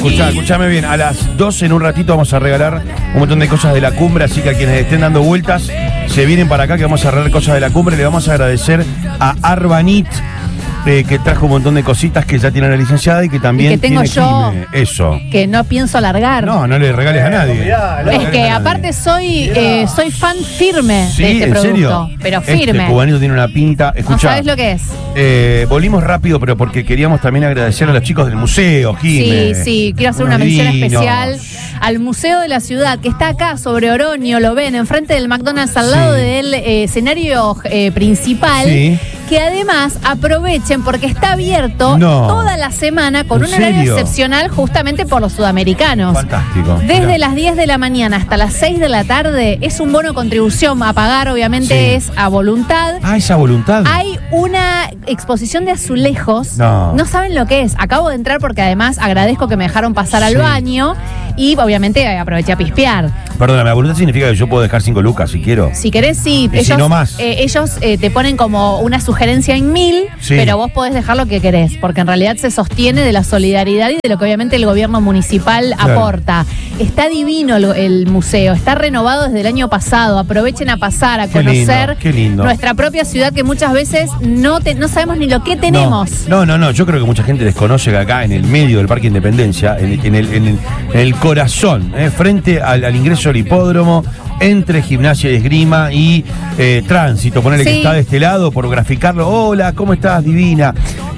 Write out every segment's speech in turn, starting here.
Escuchame bien, a las 12 en un ratito vamos a regalar un montón de cosas de la cumbre, así que a quienes estén dando vueltas, se vienen para acá que vamos a regalar cosas de la cumbre. Le vamos a agradecer a Arbanit, que trajo un montón de cositas que ya tiene la licenciada y que también y que tengo tiene yo, Quime. Eso. Que no pienso alargar. No le regales a nadie. Es que aparte soy fan firme Sí, de este ¿en producto. serio? Pero firme. Este cubanito tiene una pinta. ¿No Escuchá, sabes lo que es? volvimos rápido, pero porque queríamos también agradecer a los chicos del museo, Quime. Sí, quiero hacer una mención especial al Museo de la Ciudad, que está acá sobre Oroño, lo ven, enfrente del McDonald's, al lado del escenario principal. Sí. Que además aprovechen porque está abierto toda la semana con un horario excepcional justamente por los sudamericanos. Fantástico. Desde las 10 de la mañana hasta las 6 de la tarde es un bono contribución a pagar, obviamente es a voluntad. Ah, es a voluntad. Hay una exposición de azulejos. No saben lo que es. Acabo de entrar porque además agradezco que me dejaron pasar al baño y obviamente aproveché a pispear. Perdóname, a voluntad significa que yo puedo dejar 5 lucas si quiero. Si querés, sí. Y si no más. Ellos te ponen como una sugerencia en 1000, pero vos podés dejar lo que querés, porque en realidad se sostiene de la solidaridad y de lo que obviamente el gobierno municipal aporta. Está divino el museo, está renovado desde el año pasado. Aprovechen a pasar, a conocer nuestra propia ciudad, que muchas veces no sabemos ni lo que tenemos. No, yo creo que mucha gente desconoce que acá en el medio del Parque Independencia, en el corazón, frente al ingreso al hipódromo, entre gimnasia y esgrima y tránsito, ponele que está de este lado, por graficarlo. Hola, ¿cómo estás, divina?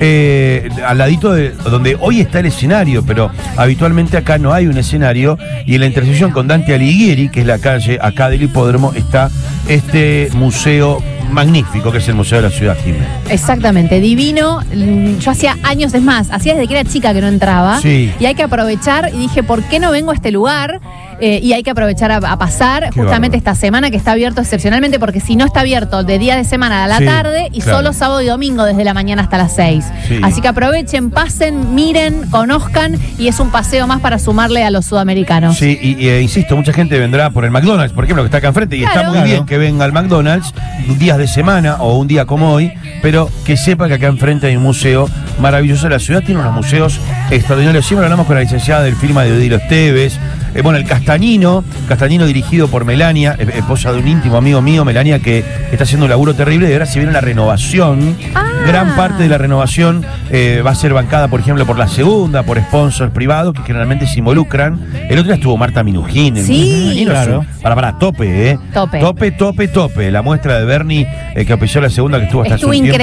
Al ladito de donde hoy está el escenario, pero habitualmente acá no hay un escenario, y en la intersección con Dante Alighieri, que es la calle acá del hipódromo, está este museo magnífico que es el Museo de la Ciudad, Jiménez. Exactamente, divino. Yo hacía años, es más, hacía desde que era chica que no entraba. Y hay que aprovechar, y dije, ¿por qué no vengo a este lugar? Y hay que aprovechar a pasar justamente esta semana que está abierto excepcionalmente, porque si no está abierto de día de semana a la tarde y solo sábado y domingo desde la mañana hasta las 6. Así que aprovechen, pasen, miren, conozcan, y es un paseo más para sumarle a los sudamericanos. Sí, y insisto, mucha gente vendrá por el McDonald's, por ejemplo, que está acá enfrente, y está muy bien que venga al McDonald's días de semana o un día como hoy, pero que sepa que acá enfrente hay un museo maravilloso. La ciudad tiene unos museos extraordinarios. Siempre hablamos con la licenciada del firma de Odilo Esteves. Bueno, el Castañino dirigido por Melania, esposa de un íntimo amigo mío, Melania, que está haciendo un laburo terrible, y ahora se viene la renovación. Gran parte de la renovación va a ser bancada, por ejemplo, por la segunda, por sponsors privados que generalmente se involucran. El otro día estuvo Marta Minujín. Claro. Para tope, Tope. La muestra de Bernie, que auspició la segunda, que estuvo hasta hace un tiempo.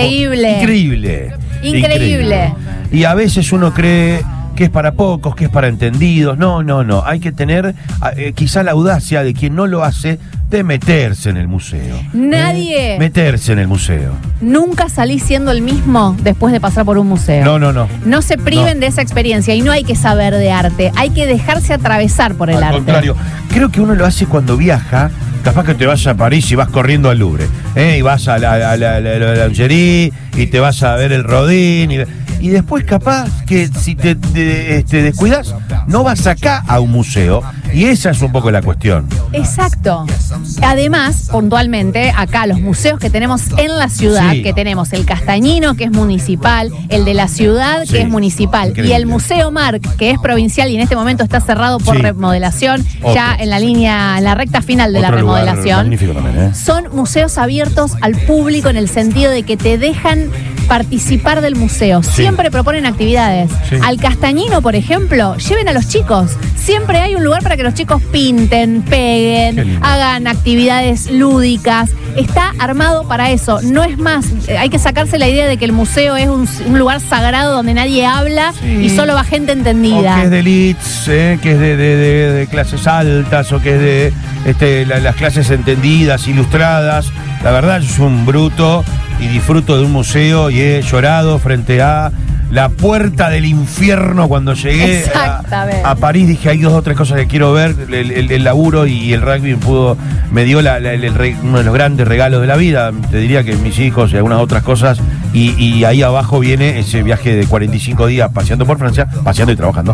Increíble. Y a veces uno cree que es para pocos, que es para entendidos. No. Hay que tener quizá la audacia de quien no lo hace de meterse en el museo. Nadie. Meterse en el museo. Nunca salí siendo el mismo después de pasar por un museo. No. No se priven de esa experiencia, y no hay que saber de arte, hay que dejarse atravesar por el arte. Al contrario, creo que uno lo hace cuando viaja. Capaz que te vas a París y vas corriendo al Louvre, y vas a la Lingerie y te vas a ver el Rodin, y después capaz que si te descuidas no vas acá a un museo, y esa es un poco la cuestión. Exacto. Además, puntualmente, acá los museos que tenemos en la ciudad, que tenemos el Castañino, que es municipal, el de la ciudad, que es municipal, y el Museo Marc, que es provincial y en este momento está cerrado por remodelación, ya en la recta final de la remodelación. También, Son museos abiertos al público en el sentido de que te dejan participar del museo. Siempre proponen actividades. Al Castañino, por ejemplo, lleven a los chicos. Siempre hay un lugar para que los chicos pinten, peguen, hagan actividades lúdicas. Está armado para eso. No es más, hay que sacarse la idea de que el museo es un lugar sagrado donde nadie habla y solo va gente entendida. O que es de elites, que es de clases altas, o que es de las clases entendidas, ilustradas. La verdad, yo soy un bruto y disfruto de un museo, y he llorado frente a la puerta del infierno cuando llegué a París. Dije, hay 2 o 3 cosas que quiero ver. El laburo y el rugby me dio uno de los grandes regalos de la vida. Te diría que mis hijos y algunas otras cosas. Y ahí abajo viene ese viaje de 45 días paseando por Francia, paseando y trabajando.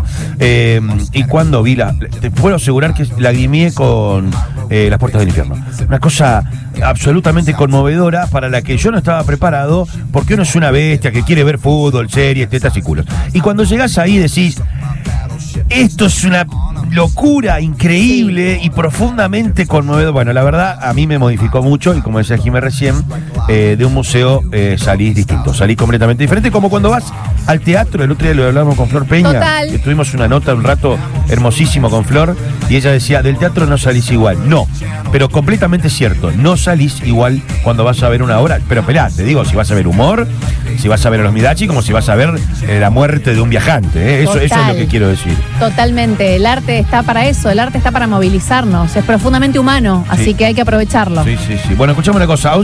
Y cuando vi te puedo asegurar que lagrimeé con Las Puertas del Infierno. Una cosa absolutamente conmovedora para la que yo no estaba preparado, porque uno es una bestia que quiere ver fútbol, series, tetas y culos. Y cuando llegás ahí decís, Esto es una locura increíble y profundamente conmovedor. Bueno, la verdad, a mí me modificó mucho y como decía Jimé recién, de un museo salís distinto, salís completamente diferente, como cuando vas al teatro. El otro día lo hablamos con Flor Peña. Total. Que tuvimos una nota un rato hermosísimo con Flor y ella decía, del teatro no salís igual. No, pero completamente cierto, no salís igual cuando vas a ver una obra. Pero esperá, te digo, si vas a ver humor, si vas a ver a los Midachi, como si vas a ver la muerte de un viajante, eso es lo que quiero decir. Totalmente, el arte está para eso, el arte está para movilizarnos, es profundamente humano, así que hay que aprovecharlo. Sí. Bueno, escuchame una cosa,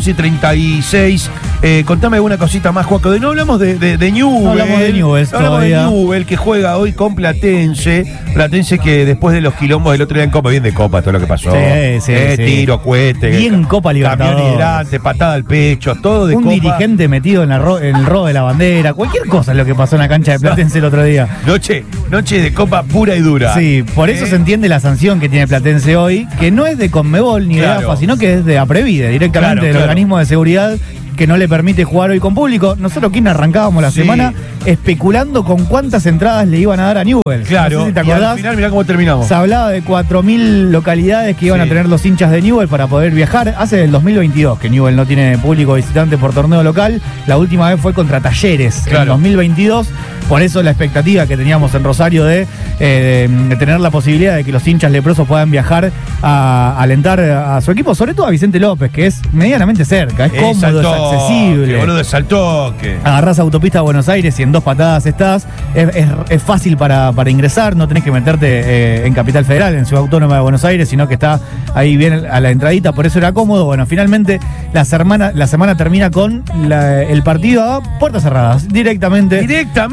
11:36, contame alguna cosita más, Juaco. No hablamos de Newell. No hablamos de Newell todavía. Hablamos de Newell, que juega hoy con Platense que después de los quilombos del otro día en Copa, bien de Copa todo lo que pasó. Sí. Tiro, cohete. Bien Copa Libertadores. Camión hidrante, patada al pecho, todo de un Copa. Dirigente metido en el robo de la bandera, cualquier cosa es lo que pasó en la cancha de Platense el otro día. Noche de Copa pura y dura. Sí, por eso se entiende la sanción que tiene Platense hoy, que no es de Conmebol ni de AFA, sino que es de Aprevide, directamente del organismo de seguridad que no le permite jugar hoy con público. Nosotros, ¿quién arrancábamos la semana especulando con cuántas entradas le iban a dar a Newell? Claro, no sé si te acordás, y al final mirá cómo terminamos. Se hablaba de 4.000 localidades que iban a tener los hinchas de Newell para poder viajar. Hace el 2022 que Newell no tiene público visitante por torneo local. La última vez fue contra Talleres en 2022. Por eso la expectativa que teníamos en Rosario de tener la posibilidad de que los hinchas leprosos puedan viajar a alentar a su equipo, sobre todo a Vicente López, que es medianamente cerca, es cómodo, es accesible. Boludo, es al toque. Agarrás autopista a Buenos Aires y en 2 patadas estás. Es fácil para ingresar, no tenés que meterte en Capital Federal, en Ciudad Autónoma de Buenos Aires, sino que está ahí bien a la entradita, por eso era cómodo. Bueno, finalmente la semana termina con el partido a puertas cerradas, directamente.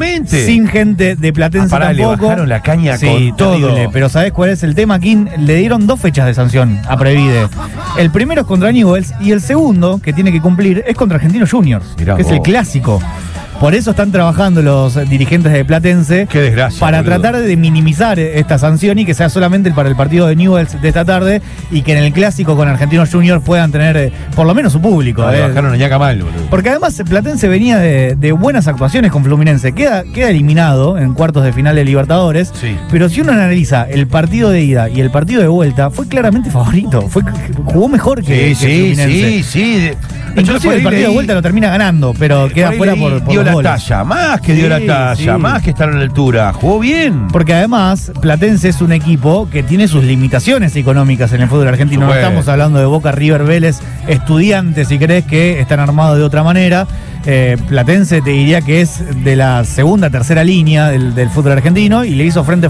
Sin gente de Platense tampoco. Le bajaron la caña con terrible, todo. Pero ¿sabés cuál es el tema, Kim? Le dieron 2 fechas de sanción a Previde. El primero es contra Newell's y el segundo, que tiene que cumplir, es contra Argentinos Juniors, que es el clásico. Por eso están trabajando los dirigentes de Platense. Qué desgracia, para boludo. tratar de minimizar esta sanción y que sea solamente para el partido de Newell's de esta tarde y que en el clásico con Argentinos Juniors puedan tener por lo menos su público. Le bajaron a Ñaca mal, boludo. Porque además Platense venía de buenas actuaciones con Fluminense. Queda eliminado en cuartos de final de Libertadores. Sí. Pero si uno analiza el partido de ida y el partido de vuelta, fue claramente favorito. Jugó mejor que Fluminense. Sí. Inclusive el partido de vuelta lo termina ganando, pero queda fuera por dio los la goles. talla, más que dio la talla, más que estar a la altura. Jugó bien. Porque además Platense es un equipo que tiene sus limitaciones económicas en el fútbol argentino. No estamos hablando de Boca, River, Vélez, Estudiantes, si crees, que están armados de otra manera. Platense te diría que es de la segunda, tercera línea del fútbol argentino y le hizo frente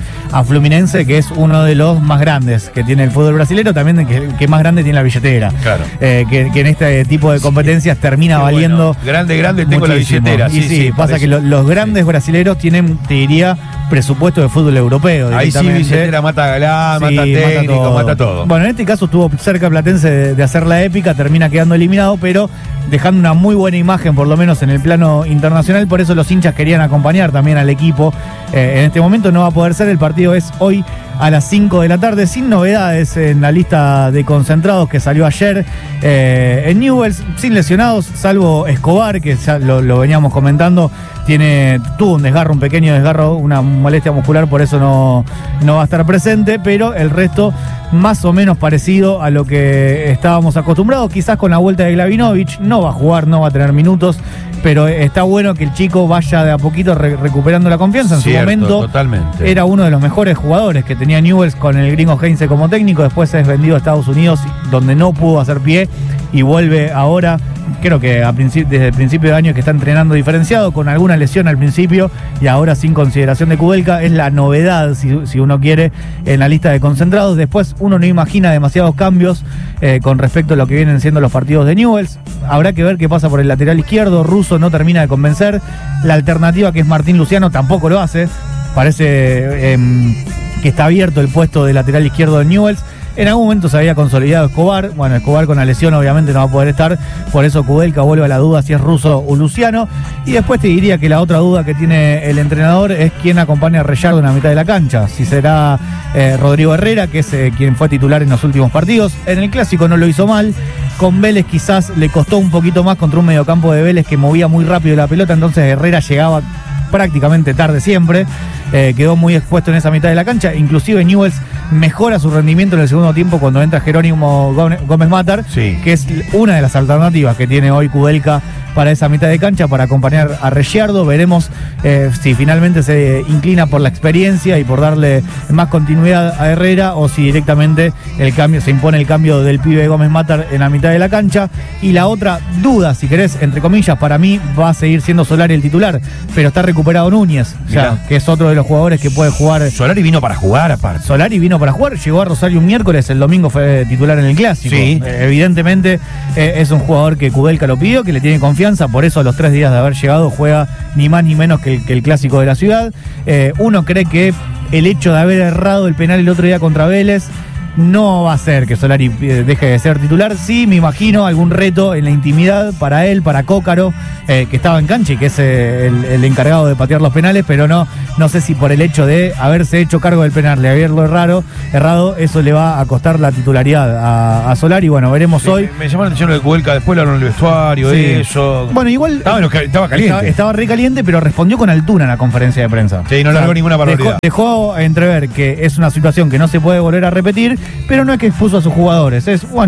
a Fluminense, que es uno de los más grandes que tiene el fútbol brasileño, también que más grande tiene la billetera. Claro. Que en este tipo de competencias termina valiendo. Grande, tengo la billetera. Sí, pasa que los grandes brasileros tienen, te diría, presupuesto de fútbol europeo. Ahí sí, billetera mata Galán, mata técnico, mata todo. Bueno, en este caso estuvo cerca Platense de hacer la épica, termina quedando eliminado, pero dejando una muy buena imagen, por lo menos en el plano internacional. Por eso los hinchas querían acompañar también al equipo. En este momento no va a poder ser, el partido es hoy a las 5 de la tarde, sin novedades en la lista de concentrados que salió ayer en Newell's, sin lesionados, salvo Escobar, que ya lo veníamos comentando, tuvo un pequeño desgarro, una molestia muscular, por eso no va a estar presente, pero el resto más o menos parecido a lo que estábamos acostumbrados, quizás con la vuelta de Glavinovich, no va a jugar, no va a tener minutos, pero está bueno que el chico vaya de a poquito recuperando la confianza. En su momento totalmente. Era uno de los mejores jugadores que tenía Newell's con el gringo Heinze como técnico, después es vendido a Estados Unidos, donde no pudo hacer pie y vuelve ahora. Creo que desde el principio de año que está entrenando diferenciado, con alguna lesión al principio y ahora sin consideración de Kudelka. Es la novedad, si uno quiere, en la lista de concentrados. Después uno no imagina demasiados cambios con respecto a lo que vienen siendo los partidos de Newell's. Habrá que ver qué pasa por el lateral izquierdo. Russo no termina de convencer. La alternativa, que es Martín Luciano, tampoco lo hace. Parece que está abierto el puesto de lateral izquierdo de Newell's. En algún momento se había consolidado Escobar. Bueno, Escobar con la lesión obviamente no va a poder estar. Por eso Kudelka vuelve a la duda si es Russo o Luciano. Y después te diría que la otra duda que tiene el entrenador es quién acompaña a Rellardo en la mitad de la cancha. Si será Rodrigo Herrera, que es quien fue titular en los últimos partidos. En el clásico no lo hizo mal. Con Vélez quizás le costó un poquito más contra un mediocampo de Vélez que movía muy rápido la pelota. Entonces Herrera llegaba prácticamente tarde siempre. quedó muy expuesto en esa mitad de la cancha. Inclusive Newell's mejora su rendimiento en el segundo tiempo cuando entra Jerónimo Gómez Matar, Sí. que es una de las alternativas que tiene hoy Kudelka para esa mitad de cancha, para acompañar a Reggiardo. Veremos si finalmente se inclina por la experiencia y por darle más continuidad a Herrera, o si directamente se impone el cambio del pibe Gómez Matar en la mitad de la cancha. Y la otra duda, si querés, entre comillas, para mí va a seguir siendo Solari el titular, pero está recuperado Núñez, Mirá. que es otro de los jugadores que puede jugar. Solari vino para jugar, aparte. Solari vino para jugar, llegó a Rosario un miércoles, el domingo fue titular en el Clásico. Sí. Evidentemente es un jugador que Kudelka lo pidió, que le tiene confianza, por eso a los 3 días de haber llegado juega ni más ni menos que el Clásico de la ciudad. Uno cree que el hecho de haber errado el penal el otro día contra Vélez no va a hacer que Solari deje de ser titular. Sí, me imagino algún reto en la intimidad para él, para Cócaro, que estaba en cancha y que es el encargado de patear los penales, pero no sé si por el hecho de haberse hecho cargo del penal, de haberlo errado, eso le va a costar la titularidad a Solari. Bueno, veremos hoy. Me llamó la atención lo de Kudelka, después lo hablaron en el vestuario, Sí. eso. Bueno, igual Estaba caliente. Estaba re caliente, pero respondió con altura en la conferencia de prensa. Sí, no largó ninguna barbaridad. Dejó entrever que es una situación que no se puede volver a repetir, pero no es que expuso a sus jugadores.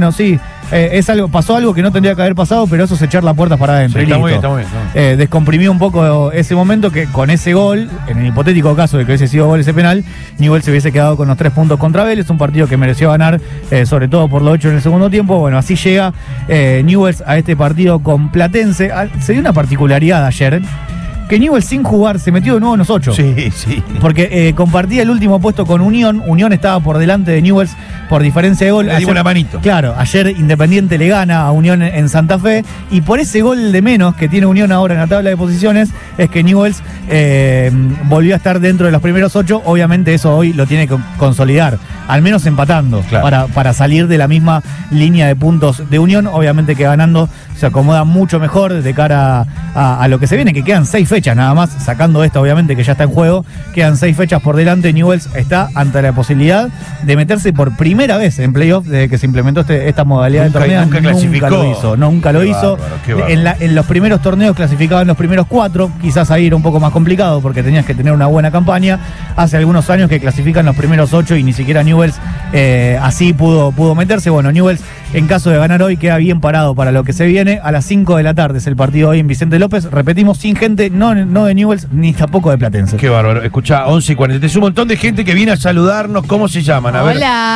Es algo, pasó algo que no tendría que haber pasado, pero eso es echar las puertas para adentro. Sí, y está listo. muy bien, está muy bien. Descomprimió un poco ese momento, que con ese gol, en el hipotético caso de que hubiese sido gol ese penal, Newell's se hubiese quedado con los 3 puntos contra Vélez, un partido que mereció ganar, sobre todo por lo hecho en el segundo tiempo. Bueno, así llega Newell's a este partido con Platense. Se dio una particularidad ayer, que Newell's sin jugar se metió de nuevo en los 8. Sí. Porque compartía el último puesto con Unión. Unión estaba por delante de Newell's por diferencia de gol. Le dimos una manito. Claro, ayer Independiente le gana a Unión en Santa Fe, y por ese gol de menos que tiene Unión ahora en la tabla de posiciones es que Newell's volvió a estar dentro de los primeros 8. Obviamente eso hoy lo tiene que consolidar, al menos empatando, Claro. para salir de la misma línea de puntos de Unión. Obviamente que ganando se acomoda mucho mejor de cara a lo que se viene, que quedan 6 fechas nada más, sacando esta obviamente que ya está en juego, quedan 6 fechas por delante. Newell's está ante la posibilidad de meterse por primera vez en playoff desde que se implementó esta modalidad de torneo. Nunca clasificó. Nunca lo Qué hizo. bárbaro, qué bárbaro. En los primeros torneos clasificaban los primeros 4, quizás ahí era un poco más complicado porque tenías que tener una buena campaña. Hace algunos años que clasifican los primeros 8 y ni siquiera Newell's así pudo meterse. Bueno, Newell's, en caso de ganar hoy, queda bien parado para lo que se viene. A las 5 de la tarde es el partido hoy en Vicente López. Repetimos, sin gente, no de Newell's ni tampoco de Platense. Qué bárbaro. Escuchá, 11:43. Es un montón de gente que viene a saludarnos. ¿Cómo se llaman? A ver.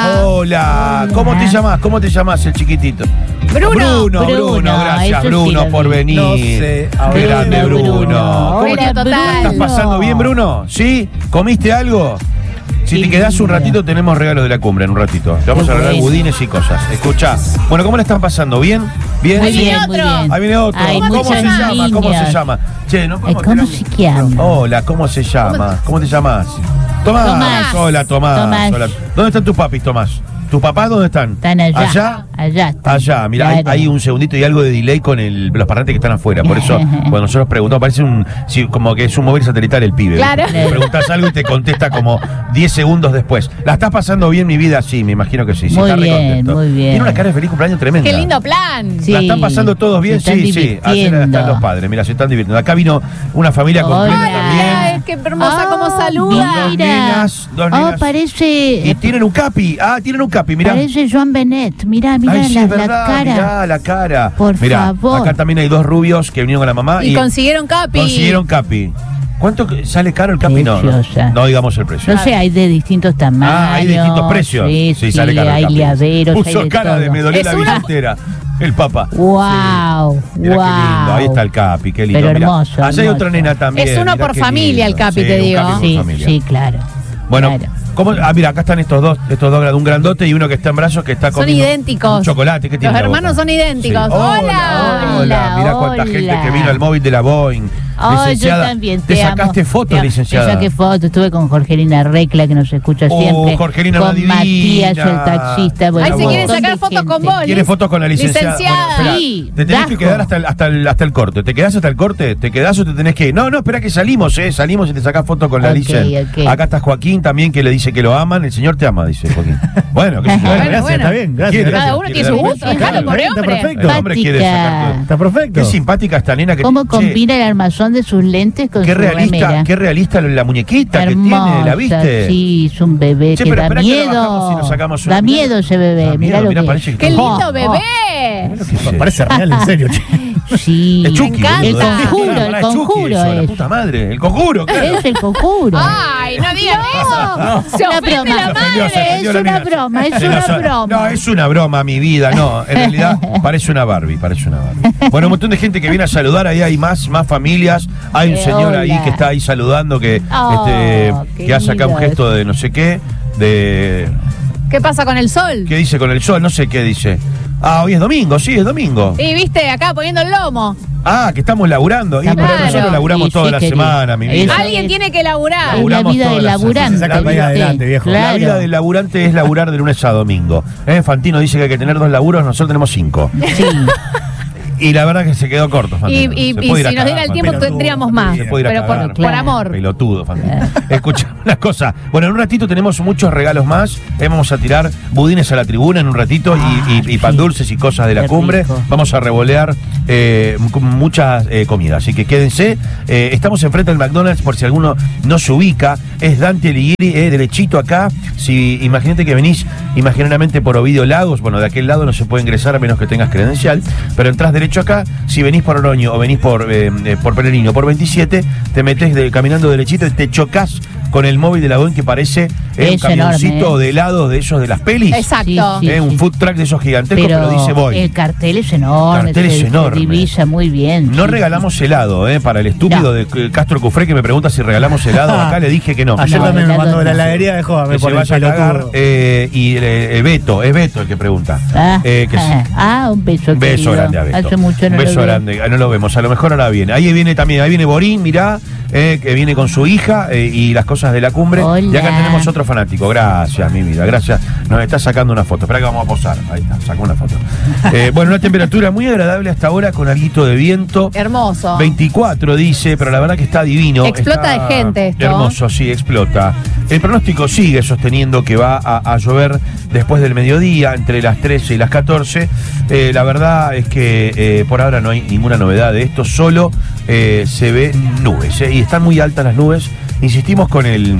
Hola. ¿Cómo te llamas? ¿Cómo te llamas, el chiquitito? Bruno. Bruno, gracias, eso Bruno, sí lo por vi. venir. No sé, Qué grande, Bruno. ¿Cómo Hola, te total. estás pasando bien, Bruno? ¿Sí? ¿Comiste algo? Si te Qué quedás un lindo. ratito, tenemos regalos de la cumbre en un ratito. Te vamos Qué a regalar bueno. budines y cosas. Escuchá. Bueno, ¿cómo la están pasando? ¿Bien? ¿Bien? Muy Sí. bien, muy bien. Ahí viene otro. Hay ¿Cómo se muchos llama? ¿Cómo se niños. llama? Che, no podemos ¿Cómo tener- se llama? Hola, ¿cómo se llama? ¿Cómo te llamas? Tomás. Tomás. Hola, Tomás. Tomás. Hola. ¿Dónde están tus papis, Tomás? ¿Tus papás dónde están? Están allá. ¿Allá? Allá están. Allá, mira, Claro. hay un segundito y algo de delay con los parlantes que están afuera. Por eso, cuando nosotros preguntamos, parece como que es un móvil satelital el pibe. Claro. ¿viste? Le preguntás algo y te contesta como 10 segundos después. ¿La estás pasando bien, mi vida? Sí, me imagino que sí. Sí, Muy está re bien, contento. muy bien. Tiene una cara de feliz cumpleaños tremenda. Qué lindo plan. Sí. ¿La están pasando todos bien? Se están Sí, sí. Ayer divirtiendo. están los padres, mira, se están divirtiendo. Acá vino una familia Hola. completa Ay, también. qué hermosa Ah, como saluda. Dos nenas, dos Oh, nenas. parece. Y tienen un capi. Tienen un capi, mirá. Parece Joan Benet. Mirá Ay, sí, la es verdad, cara. mirá la cara. Por Mirá, favor. acá también hay 2 rubios que vinieron con la mamá Y consiguieron capi. consiguieron capi. ¿Cuánto sale caro el capi? No, Preciosa. no digamos el precio. No sé, hay de distintos tamaños. Hay distintos precios. Sí, sale caro el hay capi. liaderos, Puso hay de cara de todo. me dolió Es la una- billetera. El papá. Wow, Sí. Mirá qué lindo, ahí está el capi, qué lindo. Pero Mirá, hermoso, allá hay hermoso. otra nena también. Es uno mirá por qué familia lindo. el capi, Sí, te un digo. capi por Sí, familia. sí, claro. Bueno, Claro. ¿cómo? Mira, acá están estos dos, un grandote y uno que está en brazos que está Son comiendo idénticos. un chocolate. ¿Qué tiene Los en la boca? hermanos son idénticos. Sí. Hola. Hola, mirá cuánta Hola. gente que vino al móvil de la Boeing. Oh, Licenciada, yo también te amo. sacaste fotos, Te licenciada. saqué fotos, estuve con Jorgelina Recla, que nos escucha siempre. Jorgelina, con una divina. Matías, el taxista. Bueno, Ay, un se quieren montón sacar de fotos con gente. vos. ¿Quiere fotos con la licenciada? Licenciada. Bueno, espera, Sí, te tenés que Dajo. quedar hasta el corte. ¿Te quedás hasta el corte? ¿Te quedás o te tenés que ir? No, espera que salimos, salimos y te sacás fotos con la Ok, licenciada. ok. Acá está Joaquín también que le dice que lo aman. El señor te ama, dice Joaquín. Bueno, qué sé yo. Bueno, gracias, bueno. está bien, gracias. Quiere- gracias. Cada uno tiene su Quiere gusto. dar- Déjalo, pobre Está hombre. perfecto. El hombre quiere sacar todo. Está perfecto. Qué simpática esta nena que ¿Cómo che, combina el armazón son de sus lentes con Qué su realista, remera. qué realista la muñequita Hermosa, que tiene, ¿la viste? Sí, es un bebé Che, que pero da esperá que la bajamos y miedo. nos sacamos Da una- miedo ese bebé, Da mirá miedo, lo mirá, que parece el ¡Qué Conjuro. lindo bebé! Parece real, en serio. Sí. Es Chucky, Me encanta. boludo. El Conjuro, Pará, el es Chucky Conjuro eso, la es. puta madre, el conjuro, claro. Es el Conjuro. ¡Ay, no digan eso! Se Una ofende broma. la Se ofendió, se madre. ofendió Es la una nena. broma, es Se una nos- broma. No, es una broma, mi vida, no. En realidad parece una Barbie, parece una Barbie. Bueno, un montón de gente que viene a saludar, ahí hay más familias. Hay un señor Hola. ahí que está ahí saludando, que, Oh, que hace acá un querido. gesto de no sé qué, de... ¿Qué pasa con el sol? ¿Qué dice con el sol? No sé qué dice. Ah, hoy es domingo, sí, es domingo. Y viste, acá poniendo el lomo. Ah, que estamos laburando. Y Estamos pero nosotros laburando. laburamos Sí, toda sí, la querido. semana, mi vida. Eso Alguien es. tiene que laburar. Es la Laburamos vida todas del las- laburante. se saca el país ¿viste? adelante, viejo. La Claro. vida del laburante es laburar de lunes a domingo. Fantino dice que hay que tener 2 laburos, nosotros tenemos 5. Sí. Y la verdad que se quedó corto, Fantino. Y Se puede ir a si nos diera el tiempo Fantino. tendríamos más. Se puede ir a Pero cagar. por amor. Pelotudo, Fantino. Escucha una cosa. Bueno, en un ratito tenemos muchos regalos más. Vamos a tirar budines a la tribuna en un ratito y pan sí. dulces y cosas de la Qué cumbre. rico. Vamos a revolear muchas comidas. Así que quédense. Estamos enfrente del McDonald's por si alguno no se ubica. Es Dante Alighieri, derechito acá. Si imagínate que venís imaginariamente por Ovidio Lagos, bueno, de aquel lado no se puede ingresar a menos que tengas credencial, pero entras derecho acá. Si venís por Oroño o venís por Pellegrino, por 27, te metés caminando derechito y te chocas con el móvil de la Boeing que parece un Es camioncito enorme, de helados de esos de las pelis. Exacto. Sí, sí. Un food truck de esos gigantescos, pero dice Boeing. el cartel es enorme. Cartel es se enorme. divisa muy bien. No sí, regalamos helado, para el estúpido No. de Castro Cufré que me pregunta si regalamos helado. Acá le dije que no. Ayer No, también me helado mandó de la no. heladería, dejó a Que ver se por el vaya a cagar. pelotudo. Y el Beto, es Beto el que pregunta. Un beso. Un beso querido. grande a Beto. Hace mucho no Un beso lo veo. grande, no lo vemos. A lo mejor ahora viene. Ahí viene Borín, mirá, que viene con su hija y las cosas de la cumbre. Hola. Y acá tenemos otro fanático. Gracias, mi vida, gracias. Nos está sacando una foto. Espera que vamos a posar. Ahí está, sacó una foto. Bueno, una temperatura muy agradable hasta ahora con alguito de viento. Hermoso. 24 dice, pero la verdad que está divino. Explota Está de gente esto. Hermoso, sí, explota. El pronóstico sigue sosteniendo que va a llover después del mediodía, entre las 13 y las 14. La verdad es que por ahora no hay ninguna novedad de esto, solo se ven nubes. Y están muy altas las nubes. Insistimos con el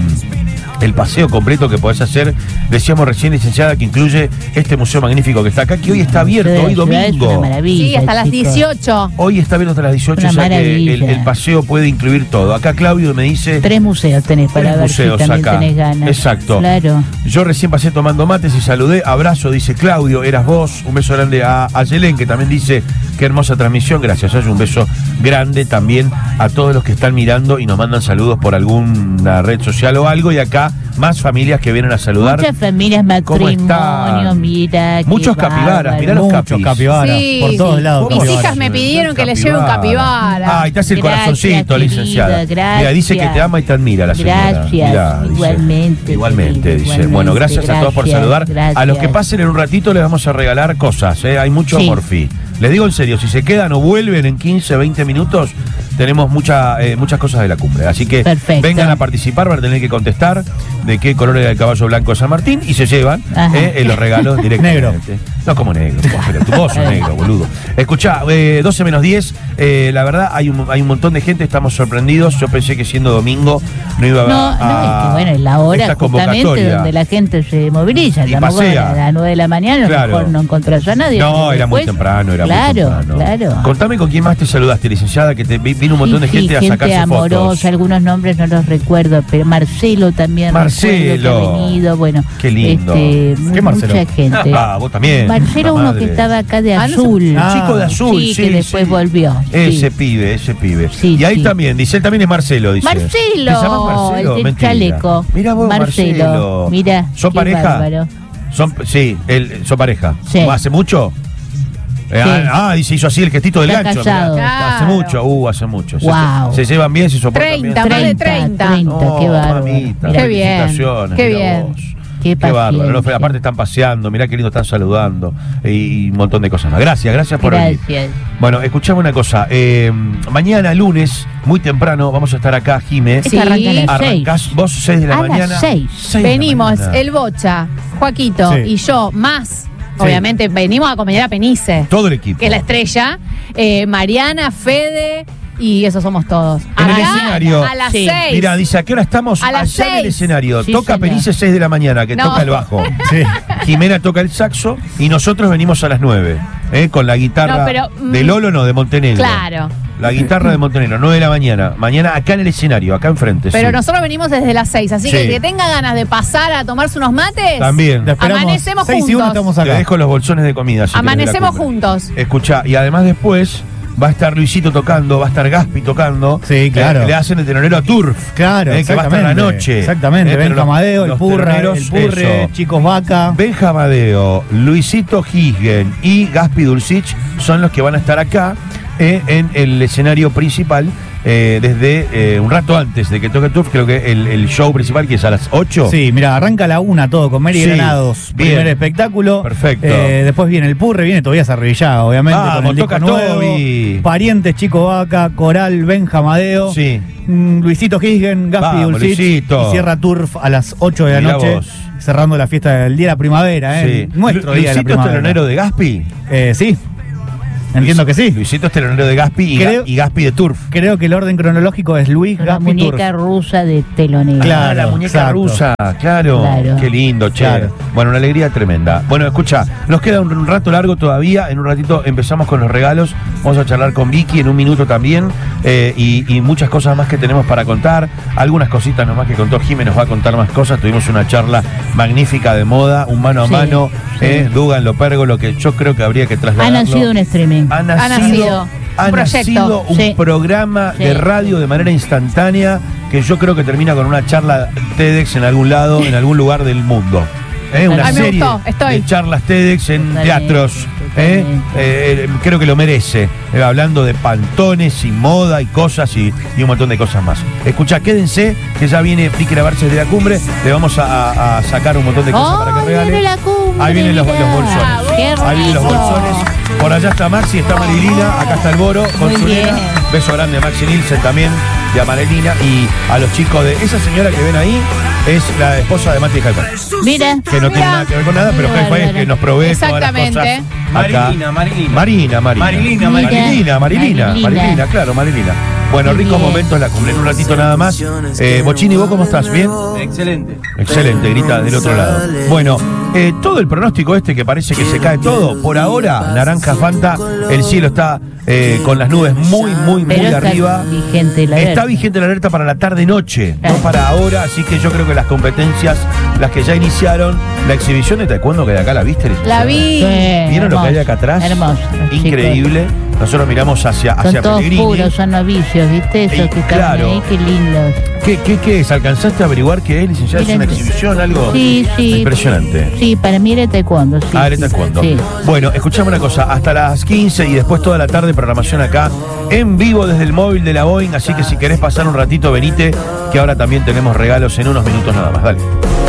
paseo completo que podés hacer, decíamos recién, licenciada, que incluye este museo magnífico que está acá, que hoy está abierto, hoy Es una domingo. maravilla, Sí, hasta las chicos. 18. Hoy está abierto hasta las 18, Una o sea que maravilla. el paseo puede incluir todo. Acá Claudio me dice... 3 museos tenés para 3 ver si museos también acá. tenés ganas. Exacto. Claro. Yo recién pasé tomando mates y saludé. Abrazo, dice Claudio, eras vos. Un beso grande a Yelén, que también dice qué hermosa transmisión. Gracias, Hay un beso grande también a todos los que están mirando y nos mandan saludos por alguna red social o algo. Y acá más familias que vienen a saludar. Muchas familias, ¿Cómo están? matrimonio, mira. qué Muchos capibaras, bárbaro. mirá los Muchos capis. capibaras, Sí, por todos sí. lados. Mis capibaras. hijas me pidieron que les lleve un capibara. Ah, y te hace el Gracias, corazoncito, querida, licenciada. Mira, dice que te ama y te admira la señora. Gracias, Mirá, dice. igualmente, Igualmente, querido, dice. igualmente, Bueno, gracias a todos por gracias, saludar. gracias. A los que pasen en un ratito les vamos a regalar cosas, Hay mucho Sí. morfi. Les digo en serio, si se quedan o vuelven en 15, 20 minutos, tenemos muchas cosas de la cumbre. Así que Perfecto. vengan a participar, van a tener que contestar de qué color era el caballo blanco de San Martín y se llevan Ajá. los regalos directamente. No como negro, pero tu voz es negro, boludo. Escuchá, 12 menos 10, la verdad hay un montón de gente, estamos sorprendidos. Yo pensé que siendo domingo no iba a No, es que bueno, es la hora esta justamente convocatoria. donde la gente se moviliza. Y Estamos pasea. a las 9 de la mañana, Claro. a lo mejor no encontrás a nadie. No, pero era muy después- temprano, era claro, muy temprano. Claro. Contame con quién más te saludaste, licenciada, que vino un montón de Sí, gente a gente sacarse amorosa, fotos. algunos nombres no los recuerdo, pero Marcelo también Marcelo. recuerdo que ha venido, bueno, Qué lindo. ¿Qué Marcelo? mucha gente. Ah, vos también. Marcelo, puta uno madre. que estaba acá de Ah, no sé. azul. El chico de azul, Sí, sí, que después sí. volvió. Ese sí. pibe. Sí, y ahí sí. también, dice él también es Marcelo, dice. Marcelo, ¿Te llamas Marcelo? el del Mentira. chaleco. Mira vos, Marcelo, Marcelo. mira, ¿Son qué pareja? bárbaro. Son pareja. Sí. ¿Hace mucho? Dice, hizo así el gestito del Está gancho. casado. Mirá. Hace Claro. mucho, hace mucho. Wow. Se llevan bien, se soportan 30, bien. más de 30. 30, qué bárbaro. Mamita, Qué bien, felicitaciones, qué mirá bien. vos. Qué Qué bárbaro. paciencia. Aparte están paseando, mirá qué lindo están saludando y un montón de cosas más. Gracias por venir. Gracias. Bueno, escuchame una cosa. Mañana lunes, muy temprano, vamos a estar acá, Jimé. Esto arranca a las 6. Arrancás vos 6 de la A las mañana. 6. 6 de la Venimos, mañana. el Bocha, Joaquito Sí. y yo, más. Obviamente, venimos a acompañar a Penice, Todo el equipo. que es la estrella. Mariana, Fede, y eso somos todos. En el Acá, escenario. a las Sí. 6. Mira, dice, ¿a qué hora estamos? A las Allá en el 6. escenario. Sí, Toca señor. Perice 6 de la mañana, que No. toca el bajo. Sí. Jimena toca el saxo y nosotros venimos a las 9, con la guitarra No, pero, de Lolo, no, de Montenegro. Claro. La guitarra de Montenegro, 9 de la mañana. Mañana acá en el escenario, acá enfrente. Pero sí. nosotros venimos desde las 6, así que Sí. el que tenga ganas de pasar a tomarse unos mates, También. Te esperamos. Amanecemos 6 y 1 juntos. estamos Te acá. dejo los bolsones de comida. si querés, de la amanecemos cumbre. juntos. Escuchá, y además después va a estar Luisito tocando, va a estar Gaspi tocando. Sí, claro. Le hacen el telonero a Turf. Claro, que va a estar la noche. Exactamente. Pero Benja Amadeo, el los Purre, teloneros, eso. Chicos Vaca. Benja Amadeo, Luisito Gisgen y Gaspi Dulcich son los que van a estar acá en el escenario principal desde un rato antes de que toque Turf. Creo que el show principal, que es a las 8. Sí, mira, arranca a la 1 todo con Mary Sí, Granados. bien. Primer espectáculo. Perfecto. Después viene el Purre, viene Tobias Arrillada, obviamente. Vamos, con el disco toca nuevo. Tobi. Parientes, Chico Vaca, Coral, Benja Amadeo. Sí. Luisito Gisgen, Gaspi Vamos, Dulcich. Luisito. Y cierra Turf a las 8 de la Mirá noche. vos. Cerrando la fiesta del Día de la Primavera, Sí. Nuestro Día de la ¿Luisito es Primavera. telonero de Gaspi? Sí. Entiendo que sí. Luisito es telonero de Gaspi y Gaspi de Turf. Creo que el orden cronológico es Luis, La Gaspi, Turf. muñeca rusa de telonero. Claro, Ah, la muñeca exacto. rusa, claro. Claro. Qué lindo, che. Claro. Bueno, una alegría tremenda. Bueno, escucha, nos queda un rato largo todavía. En un ratito empezamos con los regalos. Vamos a charlar con Vicky en un minuto también. Y muchas cosas más que tenemos para contar. Algunas cositas nomás que contó Jiménez, nos va a contar más cosas. Tuvimos una charla magnífica de moda, un mano a Sí, mano. sí. Dugan Lopergo, lo que yo creo que habría que Ha trasladarlo. nacido un streaming. Ha nacido un proyecto. nacido un Sí. programa Sí. de radio de manera instantánea que yo creo que termina con una charla TEDx en algún lado, en algún lugar del mundo. Una Ay, me serie gustó, estoy. de charlas TEDx en Totalmente, teatros. totalmente. Creo que lo merece. Hablando de pantones y moda y cosas y un montón de cosas más. Escucha, quédense, que ya viene Pique Barces de la Cumbre. Le vamos a sacar un montón de cosas para que regale. viene la cumbre, Ahí vienen los mirá. bolsones. Qué Ahí vienen los rico. bolsones. Por allá está Maxi, está Marilina, acá está el Boro con Muy su nena. bien. Beso grande a Maxi Nielsen también, y a Marilina y a los chicos de. Esa señora que ven ahí es la esposa de Mati Jaipar, Mira. que no tiene nada que ver con nada, pero Qué Jaipar es bárbaro. que nos provee todas las Exactamente. cosas. Acá. Marilina. Marilina, Marilina. Marilina. claro, Marilina. Bueno, Muy ricos bien. momentos la cumbre, en un ratito nada más. Bochini, ¿vos cómo estás? ¿Bien? Excelente. Excelente, grita del otro lado. Bueno, todo el pronóstico que parece que se cae todo, por ahora, naranja Fanta, el cielo está con las nubes muy Pero está arriba. vigente la Está alerta. vigente la alerta para la tarde-noche, no Ah. para ahora, así que yo creo que las competencias, las que ya iniciaron, la exhibición de taekwondo que de acá la viste, La vi. Sí, ¿Vieron lo que hay hermoso, acá atrás? Hermoso. Increíble. Nosotros miramos hacia Son todos Pellegrini. puros, son novicios, ¿viste? Esos Y que están claro. ahí, qué lindos. ¿Qué es? ¿Alcanzaste a averiguar qué es, licenciada? ¿Es Miren, una exhibición, algo? Sí, sí. Impresionante. Sí, para mí era taekwondo, sí. Ah, era taekwondo. Sí. Bueno, escuchame una cosa, hasta las 15 y después toda la tarde programación acá en vivo desde el móvil de la Boeing, así que si querés pasar un ratito venite, que ahora también tenemos regalos en unos minutos nada más, dale.